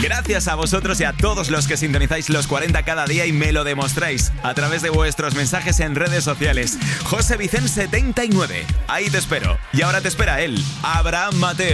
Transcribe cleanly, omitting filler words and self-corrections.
Gracias a vosotros y a todos los que sintonizáis los 40 cada día y me lo demostráis a través de vuestros mensajes en redes sociales. José Vicente 79, ahí te espero. Y ahora te espera él, Abraham Mateo.